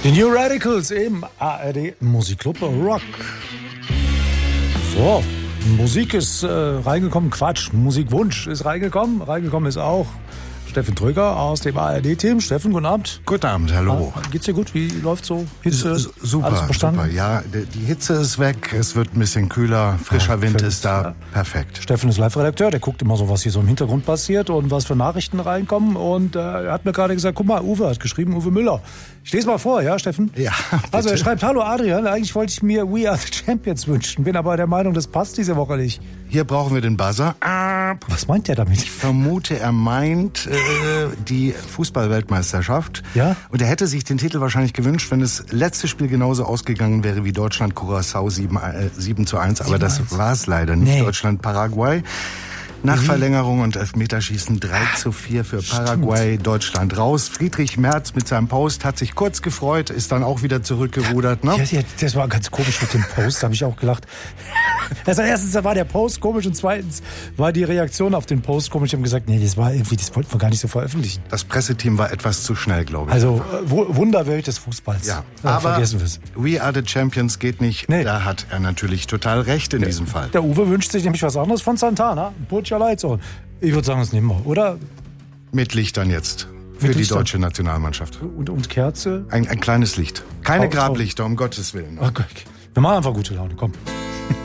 Die New Radicals im ARD Musikclub Rock. So, Musik ist reingekommen. Quatsch, Musikwunsch ist reingekommen. Reingekommen ist auch Steffen Trüger aus dem ARD-Team. Steffen, guten Abend. Guten Abend, hallo. Geht's dir gut? Wie läuft's so? Hitze? Super, alles verstanden? super. Ja, die Hitze ist weg, es wird ein bisschen kühler, frischer Wind ist da, ja. Perfekt. Steffen ist Live-Redakteur, der guckt immer so, was hier so im Hintergrund passiert und was für Nachrichten reinkommen. Und er hat mir gerade gesagt, guck mal, Uwe hat geschrieben, Uwe Müller. Ich lese mal vor, ja, Steffen? Ja, bitte. Also er schreibt, hallo Adrian, eigentlich wollte ich mir We Are the Champions wünschen, bin aber der Meinung, das passt diese Woche nicht. Hier brauchen wir den Buzzer. Was meint er damit? Ich vermute, er meint die Fußball-Weltmeisterschaft. Ja? Und er hätte sich den Titel wahrscheinlich gewünscht, wenn das letzte Spiel genauso ausgegangen wäre wie Deutschland-Curaçao 7:1. Aber das war es leider nicht. Nee. Deutschland-Paraguay. Nach Verlängerung und Elfmeterschießen 3:4 für Paraguay, stimmt. Deutschland raus. Friedrich Merz mit seinem Post hat sich kurz gefreut, ist dann auch wieder zurückgerudert. Ne? Ja, das war ganz komisch mit dem Post, habe ich auch gelacht. Also erstens war der Post komisch und zweitens war die Reaktion auf den Post komisch. Ich habe gesagt, nee, das wollten wir gar nicht so veröffentlichen. Das Presseteam war etwas zu schnell, glaube ich. Also Wunderwelt des Fußballs. Ja, aber vergessen wir's. We Are the Champions geht nicht. Nee. Da hat er natürlich total recht in diesem Fall. Der Uwe wünscht sich nämlich was anderes von Santana. Lights-On. Ich würde sagen, das nehmen wir, oder? Mit Lichtern jetzt. Für die deutsche Nationalmannschaft. Und Kerze? Ein kleines Licht. Keine Grablichter, um Gottes Willen. Okay. Wir machen einfach gute Laune, komm.